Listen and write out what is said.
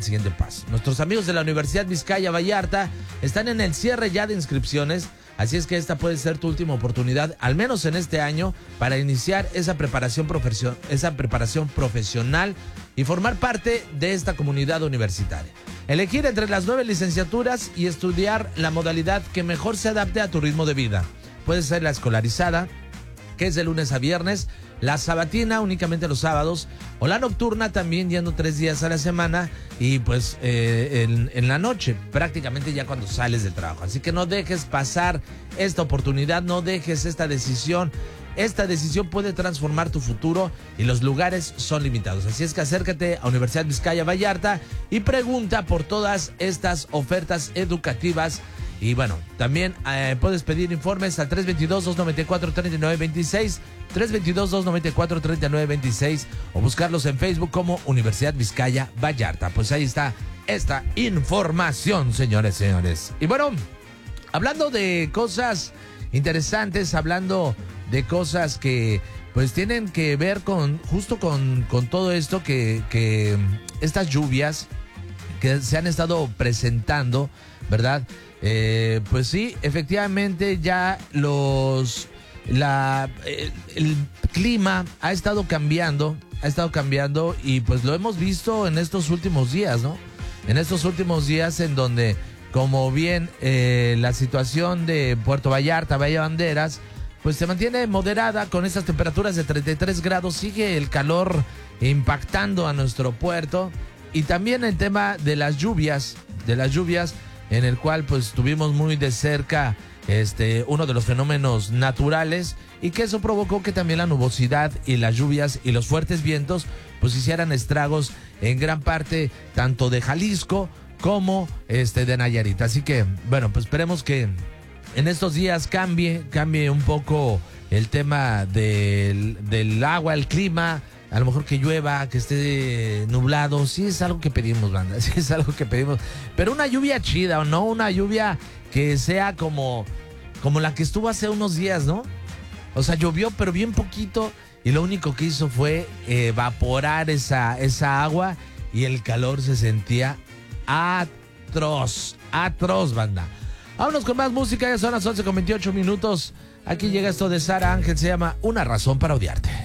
siguiente paso. Nuestros amigos de la Universidad Vizcaya Vallarta están en el cierre ya de inscripciones, así es que esta puede ser tu última oportunidad, al menos en este año, para iniciar esa preparación profesional y formar parte de esta comunidad universitaria. Elegir entre las 9 licenciaturas y estudiar la modalidad que mejor se adapte a tu ritmo de vida. Puede ser la escolarizada, que es de lunes a viernes, la sabatina únicamente los sábados, o la nocturna también yendo 3 días a la semana y pues en la noche, prácticamente ya cuando sales del trabajo. Así que no dejes pasar esta oportunidad, no dejes esta decisión. Esta decisión puede transformar tu futuro y los lugares son limitados. Así es que acércate a Universidad Vizcaya Vallarta y pregunta por todas estas ofertas educativas. Y bueno, también puedes pedir informes al 322-294-3926, 322-294-3926 o buscarlos en Facebook como Universidad Vizcaya Vallarta. Pues ahí está esta información, señores. Y bueno, hablando de cosas interesantes, hablando de cosas que pues tienen que ver con todo esto que estas lluvias que se han estado presentando, ¿verdad? Pues sí, efectivamente ya el clima ha estado cambiando y pues lo hemos visto en estos últimos días, ¿no? En estos últimos días en donde, como bien la situación de Puerto Vallarta, Bahía Banderas, pues se mantiene moderada con estas temperaturas de 33 grados, sigue el calor impactando a nuestro puerto y también el tema de las lluvias, en el cual pues tuvimos muy de cerca uno de los fenómenos naturales y que eso provocó que también la nubosidad y las lluvias y los fuertes vientos pues hicieran estragos en gran parte tanto de Jalisco como de Nayarit. Así que bueno, pues esperemos que en estos días cambie un poco el tema del agua, el clima. A lo mejor que llueva, que esté nublado, sí es algo que pedimos, banda, sí es algo que pedimos. Pero una lluvia chida, ¿o no? Una lluvia que sea como la que estuvo hace unos días, ¿no? O sea, llovió, pero bien poquito, y lo único que hizo fue evaporar esa agua, y el calor se sentía atroz, banda. Vámonos con más música, ya son las 11:28. Aquí llega esto de Sara Ángel, se llama Una razón para odiarte.